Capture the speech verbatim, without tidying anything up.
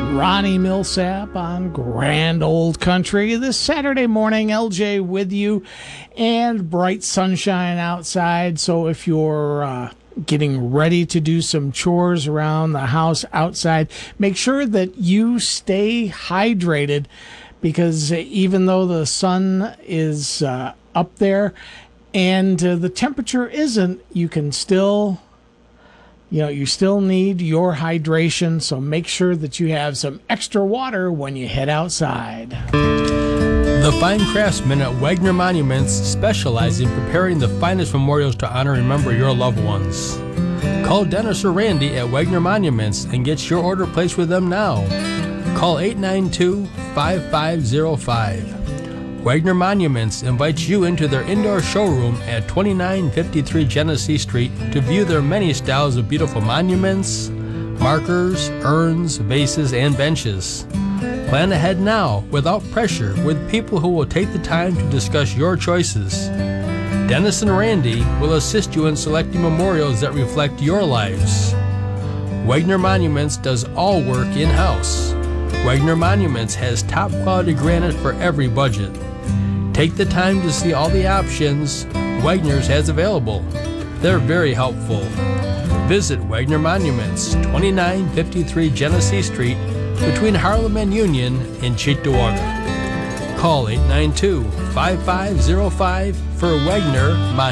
Ronnie Millsap on Grand Old Country. This Saturday morning, L J with you, and bright sunshine outside. So if you're uh, getting ready to do some chores around the house outside, make sure that you stay hydrated, because even though the sun is uh, up there and uh, the temperature isn't, you can still... You know, you still need your hydration, so make sure that you have some extra water when you head outside. The Fine Craftsmen at Wagner Monuments specialize in preparing the finest memorials to honor and remember your loved ones. Call Dennis or Randy at Wagner Monuments and get your order placed with them now. Call eight nine two, five five zero five. Wagner Monuments invites you into their indoor showroom at twenty-nine fifty-three Genesee Street to view their many styles of beautiful monuments, markers, urns, vases, and benches. Plan ahead now without pressure with people who will take the time to discuss your choices. Dennis and Randy will assist you in selecting memorials that reflect your lives. Wagner Monuments does all work in-house. Wagner Monuments has top quality granite for every budget. Take the time to see all the options Wagner's has available. They're very helpful. Visit Wagner Monuments, twenty-nine fifty-three Genesee Street, between Harlem and Union in Cheektowaga. Call eight nine two, five five zero five for Wagner Monuments.